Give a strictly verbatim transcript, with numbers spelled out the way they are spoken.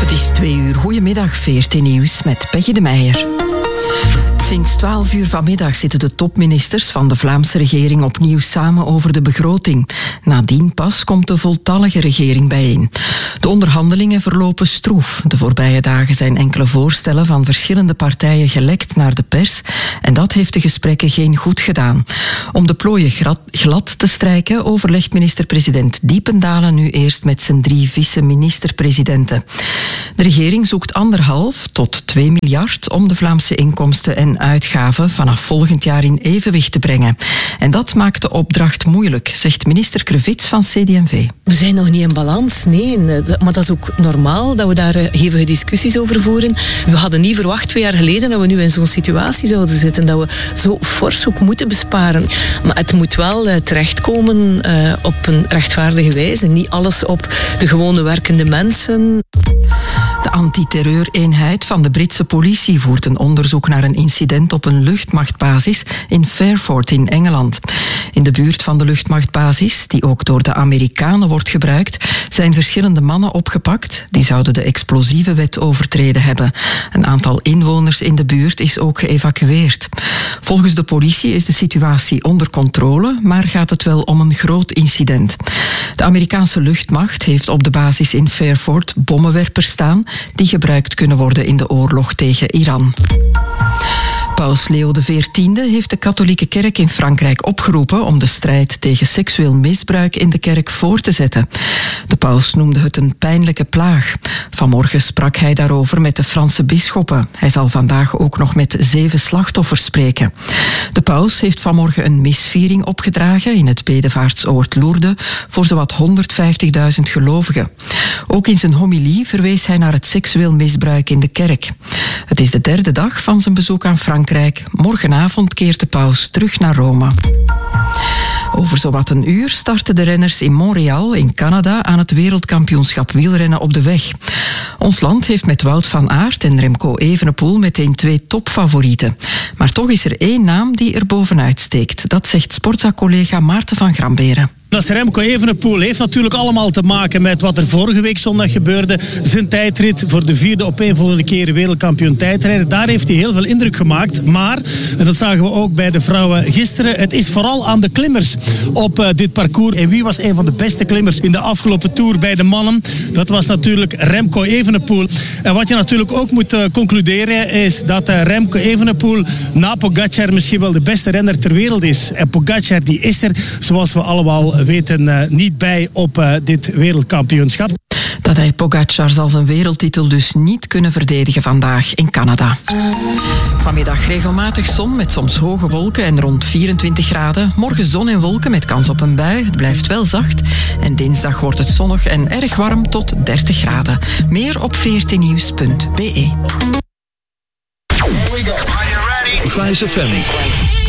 Het is twee uur. Goedemiddag, V R T Nieuws met Peggy de Meijer. Sinds twaalf uur vanmiddag zitten de topministers van de Vlaamse regering opnieuw samen over de begroting. Nadien pas komt de voltallige regering bijeen. De onderhandelingen verlopen stroef. De voorbije dagen zijn enkele voorstellen van verschillende partijen gelekt naar de pers en dat heeft de gesprekken geen goed gedaan. Om de plooien glad te strijken overlegt minister-president Diependalen nu eerst met zijn drie vice-minister-presidenten. De regering zoekt anderhalf tot twee miljard om de Vlaamse inkomsten en uitgaven vanaf volgend jaar in evenwicht te brengen. En dat maakt de opdracht moeilijk, zegt minister Krevits van C D en V. We zijn nog niet in balans, nee. Maar dat is ook normaal dat we daar hevige discussies over voeren. We hadden niet verwacht twee jaar geleden dat we nu in zo'n situatie zouden zitten, dat we zo fors ook moeten besparen. Maar het moet wel terechtkomen uh, op een rechtvaardige wijze. Niet alles op de gewone werkende mensen. De antiterreureenheid van de Britse politie voert een onderzoek naar een incident op een luchtmachtbasis in Fairford in Engeland. In de buurt van de luchtmachtbasis, die ook door de Amerikanen wordt gebruikt, zijn verschillende mannen opgepakt. Die zouden de explosieve wet overtreden hebben. Een aantal inwoners in de buurt is ook geëvacueerd. Volgens de politie is de situatie onder controle, maar gaat het wel om een groot incident. De Amerikaanse luchtmacht heeft op de basis in Fairford bommenwerpers staan die gebruikt kunnen worden in de oorlog tegen Iran. Paus Leo de veertiende heeft de katholieke kerk in Frankrijk opgeroepen om de strijd tegen seksueel misbruik in de kerk voor te zetten. De paus noemde het een pijnlijke plaag. Vanmorgen sprak hij daarover met de Franse bisschoppen. Hij zal vandaag ook nog met zeven slachtoffers spreken. De paus heeft vanmorgen een misviering opgedragen in het bedevaartsoord Lourdes voor zowat honderdvijftigduizend gelovigen. Ook in zijn homilie verwees hij naar het seksueel misbruik in de kerk. Het is de derde dag van zijn bezoek aan Frankrijk. Morgenavond keert de paus terug naar Rome. Over zowat een uur starten de renners in Montreal in Canada aan het wereldkampioenschap wielrennen op de weg. Ons land heeft met Wout van Aert en Remco Evenepoel meteen twee topfavorieten. Maar toch is er één naam die er bovenuit steekt. Dat zegt Sportza-collega Maarten van Gramberen. Dat is Remco Evenepoel. Heeft natuurlijk allemaal te maken met wat er vorige week zondag gebeurde. Zijn tijdrit voor de vierde opeenvolgende keer wereldkampioen tijdrijden. Daar heeft hij heel veel indruk gemaakt. Maar, en dat zagen we ook bij de vrouwen gisteren, het is vooral aan de klimmers op uh, dit parcours. En wie was een van de beste klimmers in de afgelopen Tour bij de mannen? Dat was natuurlijk Remco Evenepoel. En wat je natuurlijk ook moet uh, concluderen is dat uh, Remco Evenepoel na Pogacar misschien wel de beste renner ter wereld is. En Pogacar die is er, zoals we allemaal weten, uh, niet bij op uh, dit wereldkampioenschap. Dat hij Pogacar zal zijn wereldtitel dus niet kunnen verdedigen vandaag in Canada. Vanmiddag regelmatig zon met soms hoge wolken en rond vierentwintig graden. Morgen zon en wolken met kans op een bui. Het blijft wel zacht. En dinsdag wordt het zonnig en erg warm tot dertig graden. Meer op v r t nieuws punt b e. Here we go. Are you ready? Vice F M.